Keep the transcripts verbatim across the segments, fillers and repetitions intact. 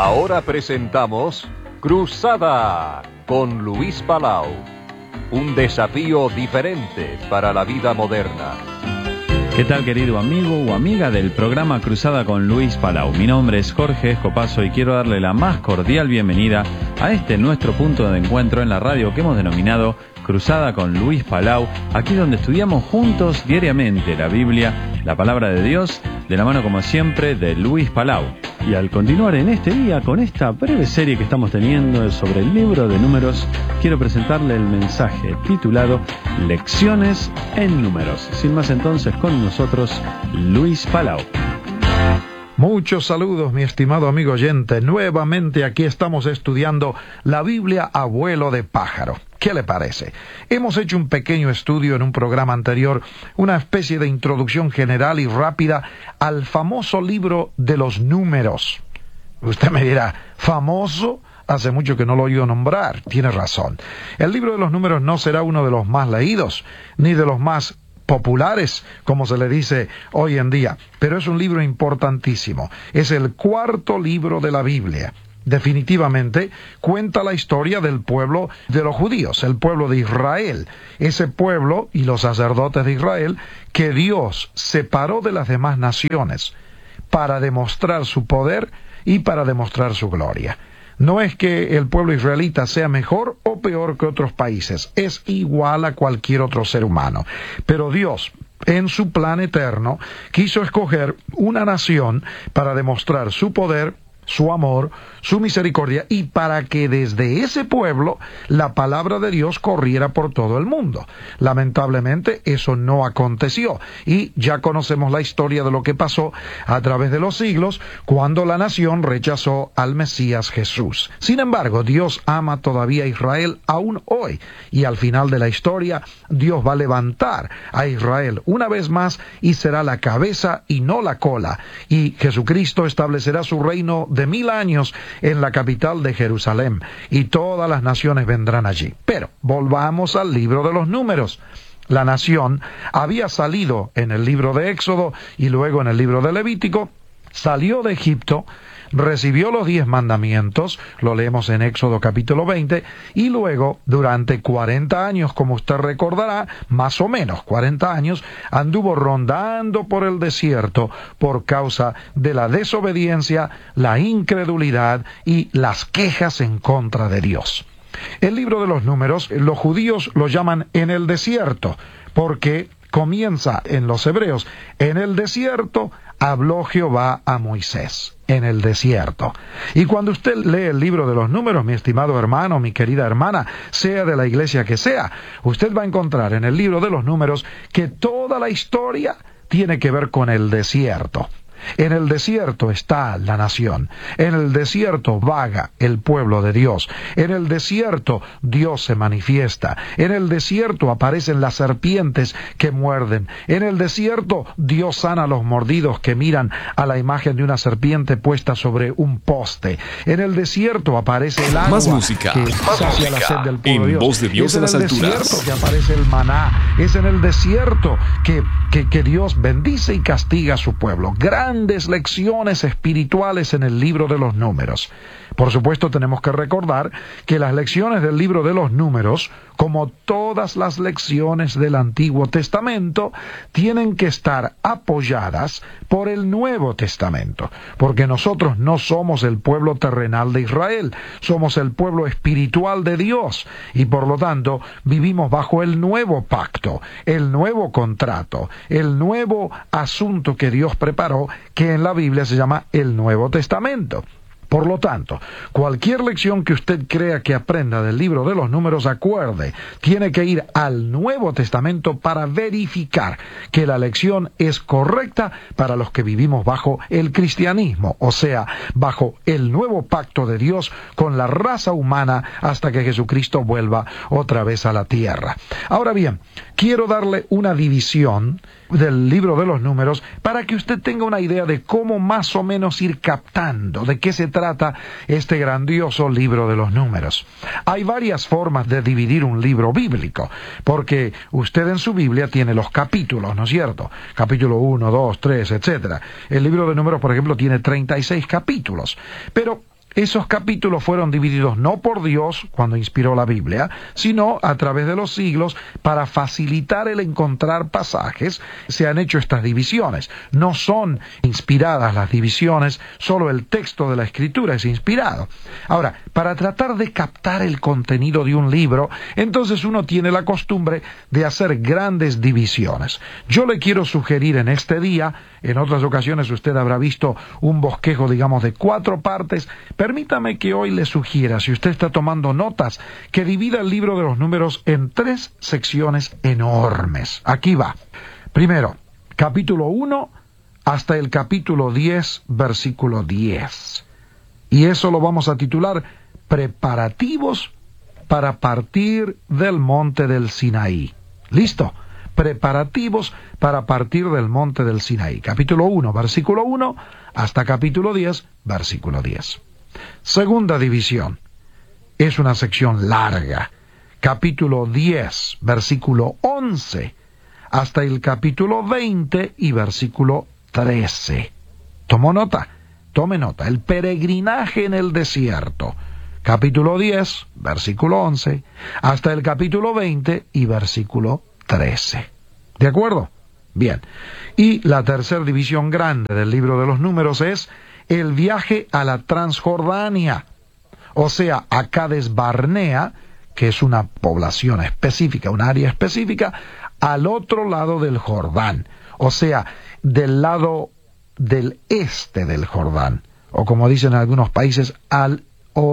Ahora presentamos Cruzada con Luis Palau. Un desafío diferente para la vida moderna. ¿Qué tal, querido amigo o amiga del programa Cruzada con Luis Palau? Mi nombre es Jorge Escopazo y quiero darle la más cordial bienvenida a este nuestro punto de encuentro en la radio que hemos denominado Cruzada con Luis Palau, aquí donde estudiamos juntos diariamente la Biblia, la palabra de Dios, de la mano como siempre de Luis Palau. Y al continuar en este día con esta breve serie que estamos teniendo sobre el libro de Números, quiero presentarle el mensaje titulado Lecciones en Números. Sin más entonces, con nosotros, Luis Palau. Muchos saludos, mi estimado amigo oyente. Nuevamente aquí estamos estudiando la Biblia a vuelo de pájaro. ¿Qué le parece? Hemos hecho un pequeño estudio en un programa anterior, una especie de introducción general y rápida al famoso libro de los números. Usted me dirá, ¿famoso? Hace mucho que no lo he oído nombrar. Tiene razón. El libro de los números no será uno de los más leídos, ni de los más populares, como se le dice hoy en día, pero es un libro importantísimo. Es el cuarto libro de la Biblia. Definitivamente cuenta la historia del pueblo de los judíos, el pueblo de Israel, ese pueblo y los sacerdotes de Israel que Dios separó de las demás naciones para demostrar su poder y para demostrar su gloria. No es que el pueblo israelita sea mejor o peor que otros países, es igual a cualquier otro ser humano. Pero Dios, en su plan eterno, quiso escoger una nación para demostrar su poder, su amor, su misericordia, y para que desde ese pueblo la palabra de Dios corriera por todo el mundo. Lamentablemente eso no aconteció, y ya conocemos la historia de lo que pasó a través de los siglos cuando la nación rechazó al Mesías Jesús. Sin embargo, Dios ama todavía a Israel aún hoy, y al final de la historia Dios va a levantar a Israel una vez más y será la cabeza y no la cola, y Jesucristo establecerá su reino de mil años en la capital de Jerusalén, y todas las naciones vendrán allí. Pero volvamos al libro de los números. La nación había salido en el libro de Éxodo y luego en el libro de Levítico, salió de Egipto, recibió los diez mandamientos, lo leemos en Éxodo capítulo veinte, y luego durante cuarenta años, como usted recordará, más o menos cuarenta años, anduvo rondando por el desierto por causa de la desobediencia, la incredulidad y las quejas en contra de Dios. El libro de los números, los judíos lo llaman en el desierto, porque comienza en los hebreos, en el desierto habló Jehová a Moisés, en el desierto. Y cuando usted lee el libro de los números, mi estimado hermano, mi querida hermana, sea de la iglesia que sea, usted va a encontrar en el libro de los números que toda la historia tiene que ver con el desierto. En el desierto está la nación, en el desierto vaga el pueblo de Dios, en el desierto Dios se manifiesta, en el desierto aparecen las serpientes que muerden, en el desierto Dios sana a los mordidos que miran a la imagen de una serpiente puesta sobre un poste, en el desierto aparece el agua más música, que más sacia música, la sed del pueblo en de Dios. voz de Dios Es en las el alturas. desierto que aparece el maná, es en el desierto que, que, que Dios bendice y castiga a su pueblo. Gran Grandes lecciones espirituales en el libro de los números. Por supuesto, tenemos que recordar que las lecciones del libro de los números, como todas las lecciones del Antiguo Testamento, tienen que estar apoyadas por el Nuevo Testamento, porque nosotros no somos el pueblo terrenal de Israel, somos el pueblo espiritual de Dios, y por lo tanto vivimos bajo el nuevo pacto, el nuevo contrato, el nuevo asunto que Dios preparó, que en la Biblia se llama el Nuevo Testamento. Por lo tanto, cualquier lección que usted crea que aprenda del libro de los números, acuerde, tiene que ir al Nuevo Testamento para verificar que la lección es correcta para los que vivimos bajo el cristianismo, o sea, bajo el nuevo pacto de Dios con la raza humana hasta que Jesucristo vuelva otra vez a la tierra. Ahora bien, quiero darle una división del libro de los números para que usted tenga una idea de cómo más o menos ir captando de qué se trata este grandioso libro de los números. Hay varias formas de dividir un libro bíblico, porque usted en su Biblia tiene los capítulos, ¿no es cierto? Capítulo uno, dos, tres, etcétera. El libro de números, por ejemplo, tiene treinta y seis capítulos, pero Esos capítulos fueron divididos no por Dios cuando inspiró la Biblia, sino a través de los siglos para facilitar el encontrar pasajes. Se han hecho estas divisiones. No son inspiradas las divisiones, solo el texto de la Escritura es inspirado. Ahora, para tratar de captar el contenido de un libro, entonces uno tiene la costumbre de hacer grandes divisiones. Yo le quiero sugerir en este día, en otras ocasiones usted habrá visto un bosquejo, digamos, de cuatro partes. Permítame que hoy le sugiera, si usted está tomando notas, que divida el libro de los Números en tres secciones enormes. Aquí va. Primero, capítulo uno hasta el capítulo diez, versículo diez. Y eso lo vamos a titular Preparativos para partir del monte del Sinaí. ¿Listo? Preparativos para partir del monte del Sinaí. Capítulo uno, versículo uno, hasta capítulo diez, versículo diez. Segunda división. Es una sección larga. Capítulo diez, versículo once, hasta el capítulo veinte y versículo trece. ¿Tomó nota? Tome nota. El peregrinaje en el desierto. Capítulo diez, versículo once, hasta el capítulo veinte y versículo trece. ¿De acuerdo? Bien. Y la tercera división grande del libro de los Números es el viaje a la Transjordania, o sea, a Cades Barnea, que es una población específica, un área específica, al otro lado del Jordán, o sea, del lado del este del Jordán, o como dicen en algunos países, al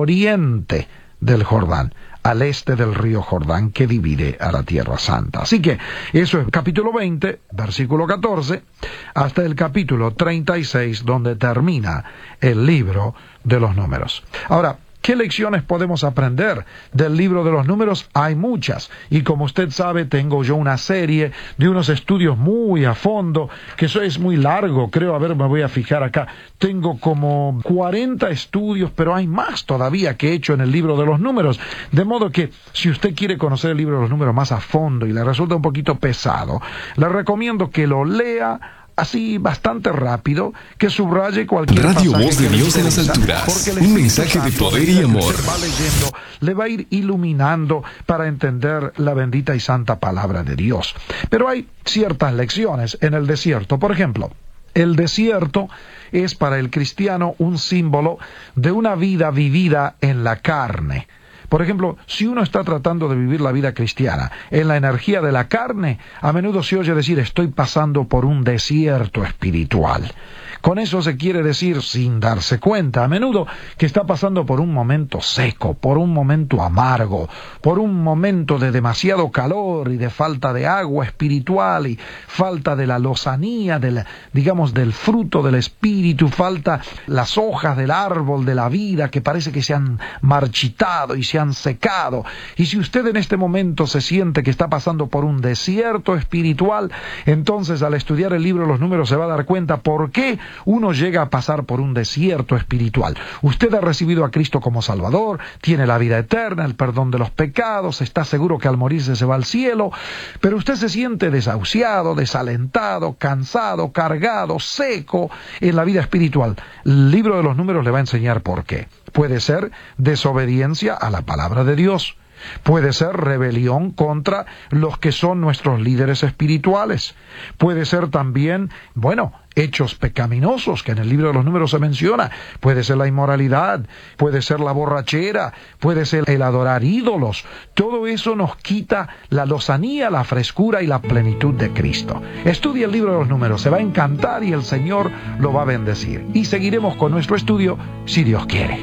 oriente del Jordán, al este del río Jordán que divide a la Tierra Santa. Así que eso es capítulo veinte, versículo catorce, hasta el capítulo treinta y seis, donde termina el libro de los Números. Ahora, ¿qué lecciones podemos aprender del libro de los Números? Hay muchas, y como usted sabe, tengo yo una serie de unos estudios muy a fondo, que eso es muy largo, creo, a ver, me voy a fijar acá, tengo como cuarenta estudios, pero hay más todavía que he hecho en el libro de los Números, de modo que si usted quiere conocer el libro de los Números más a fondo y le resulta un poquito pesado, le recomiendo que lo lea así bastante rápido, que subraye cualquier Radio pasaje Voz de que Dios le en las interesa, alturas, porque el un Espíritu mensaje de Santo, poder y mientras amor. usted va leyendo, le va a ir iluminando para entender la bendita y santa palabra de Dios. Pero hay ciertas lecciones en el desierto. Por ejemplo, el desierto es para el cristiano un símbolo de una vida vivida en la carne. Por ejemplo, si uno está tratando de vivir la vida cristiana en la energía de la carne, a menudo se oye decir, estoy pasando por un desierto espiritual. Con eso se quiere decir, sin darse cuenta, a menudo, que está pasando por un momento seco, por un momento amargo, por un momento de demasiado calor y de falta de agua espiritual y falta de la lozanía, del, digamos, del fruto del espíritu, falta las hojas del árbol de la vida que parece que se han marchitado y se han secado. Y si usted en este momento se siente que está pasando por un desierto espiritual, entonces al estudiar el libro de los Números se va a dar cuenta por qué uno llega a pasar por un desierto espiritual. Usted ha recibido a Cristo como Salvador, tiene la vida eterna, el perdón de los pecados, está seguro que al morirse se va al cielo, pero usted se siente desahuciado, desalentado, cansado, cargado, seco en la vida espiritual. El libro de los Números le va a enseñar por qué. Puede ser desobediencia a la palabra de Dios. Puede ser rebelión contra los que son nuestros líderes espirituales. Puede ser también, bueno, hechos pecaminosos, que en el libro de los Números se menciona. Puede ser la inmoralidad, puede ser la borrachera, puede ser el adorar ídolos. Todo eso nos quita la lozanía, la frescura y la plenitud de Cristo. Estudie el libro de los Números, se va a encantar y el Señor lo va a bendecir. Y seguiremos con nuestro estudio, si Dios quiere.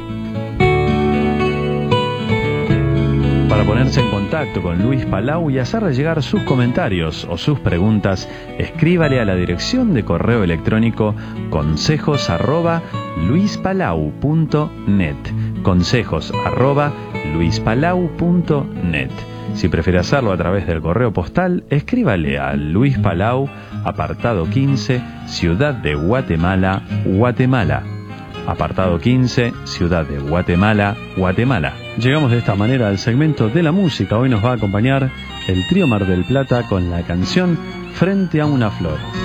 Para ponerse en contacto con Luis Palau y hacerle llegar sus comentarios o sus preguntas, escríbale a la dirección de correo electrónico consejos arroba luispalau punto net. Consejos arroba luispalau punto net. Si prefiere hacerlo a través del correo postal, escríbale a Luis Palau, apartado quince, Ciudad de Guatemala, Guatemala. Apartado quince, Ciudad de Guatemala, Guatemala. Llegamos de esta manera al segmento de la música. Hoy nos va a acompañar el Trío Mar del Plata con la canción Frente a una Flor.